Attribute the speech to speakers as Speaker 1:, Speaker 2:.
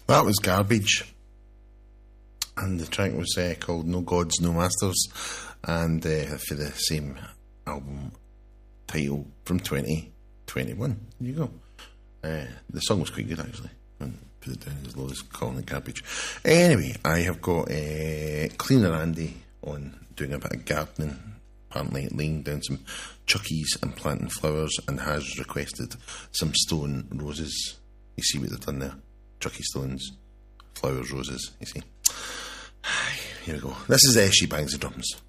Speaker 1: That was Garbage, and the track was called No Gods, No Masters, and for the same album title from 2021. There you go. The song was quite good, actually. And put it down as low as calling it Garbage. Anyway, I have got Cleaner Andy on doing a bit of gardening, apparently laying down some chuckies and planting flowers, and has requested some stone roses. You see what they've done there? Chucky stones, flowers, roses, you see. Here we go. This is She Bangs the Drums.